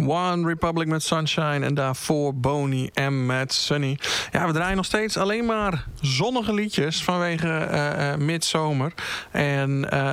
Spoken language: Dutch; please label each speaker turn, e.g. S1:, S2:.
S1: One Republic met Sunshine en daarvoor Boney M met Sunny. Ja, we draaien nog steeds alleen maar zonnige liedjes vanwege midzomer. En